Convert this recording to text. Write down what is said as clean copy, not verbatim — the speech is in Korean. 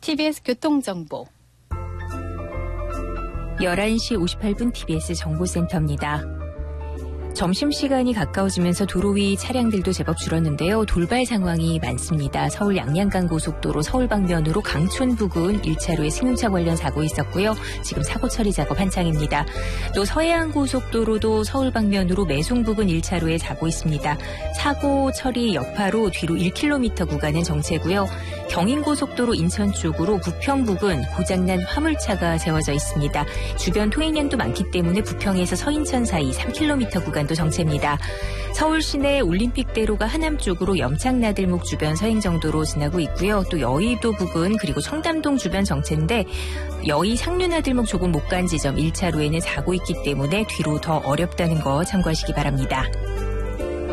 TBS 교통정보 11시 58분 TBS 정보센터입니다. 점심시간이 가까워지면서 도로 위 차량들도 제법 줄었는데요. 돌발 상황이 많습니다. 서울 양양간 고속도로 서울 방면으로 강촌 부근 1차로에 승용차 관련 사고 있었고요. 지금 사고 처리 작업 한창입니다. 또 서해안 고속도로도 서울 방면으로 매송 부근 1차로에 사고 있습니다. 사고 처리 여파로 뒤로 1km 구간은 정체고요. 경인고속도로 인천 쪽으로 부평 부근 고장난 화물차가 세워져 있습니다. 주변 통행량도 많기 때문에 부평에서 서인천 사이 3km 구간도 정체입니다. 서울 시내 올림픽대로가 하남 쪽으로 염창나들목 주변 서행정도로 지나고 있고요. 또 여의도 부근 그리고 청담동 주변 정체인데 여의 상류나들목 조금 못 간 지점 1차로에는 사고 있기 때문에 뒤로 더 어렵다는 거 참고하시기 바랍니다.